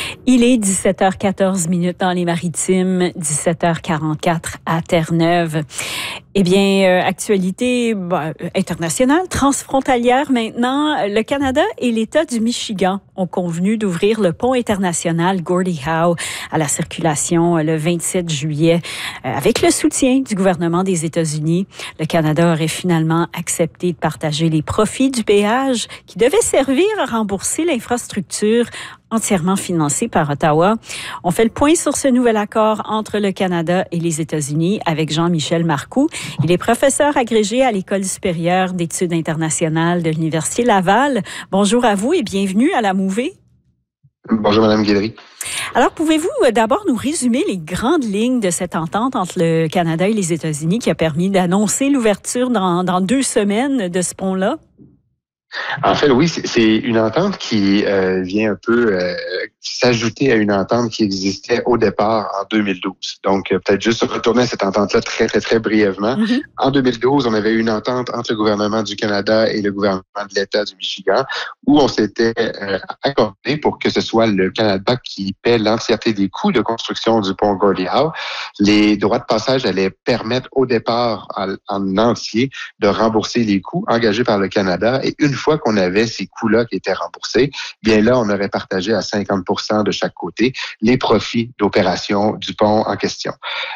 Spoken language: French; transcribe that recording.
Il est 17h14 dans les Maritimes, 17h44 à Terre-Neuve. Eh bien, actualité internationale, transfrontalière maintenant. Le Canada et l'État du Michigan ont convenu d'ouvrir le pont international Gordie Howe à la circulation le 27 juillet avec le soutien du gouvernement des États-Unis. Le Canada aurait finalement accepté de partager les profits du péage qui devait servir à rembourser l'infrastructure entièrement financé par Ottawa. On fait le point sur ce nouvel accord entre le Canada et les États-Unis avec Jean-Michel Marcoux. Il est professeur agrégé à l'École supérieure d'études internationales de l'Université Laval. Bonjour à vous et bienvenue à la Mouvée. Bonjour, Mme Guédry. Alors, pouvez-vous d'abord nous résumer les grandes lignes de cette entente entre le Canada et les États-Unis qui a permis d'annoncer l'ouverture dans 2 semaines de ce pont-là? En fait, oui, c'est une entente qui vient un peu s'ajouter à une entente qui existait au départ en 2012. Donc, peut-être juste retourner à cette entente-là très brièvement. Mm-hmm. En 2012, on avait une entente entre le gouvernement du Canada et le gouvernement de l'État du Michigan où on s'était accordé pour que ce soit le Canada qui paie l'entièreté des coûts de construction du pont Gordie Howe. Les droits de passage allaient permettre au départ en entier de rembourser les coûts engagés par le Canada et une fois qu'on avait ces coûts-là qui étaient remboursés, bien là, on aurait partagé à 50% de chaque côté les profits d'opération du pont en question.